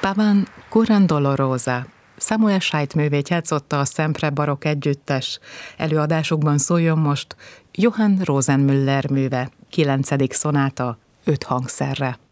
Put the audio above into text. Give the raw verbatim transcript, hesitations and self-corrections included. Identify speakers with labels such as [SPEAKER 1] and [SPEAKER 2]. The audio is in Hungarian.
[SPEAKER 1] Paván Curran Dolorosa. Samuel Scheidt művét játszotta a Sempre Barokk együttes. Előadásukban szóljon most Johann Rosenmüller műve, kilencedik szonáta, öt hangszerre.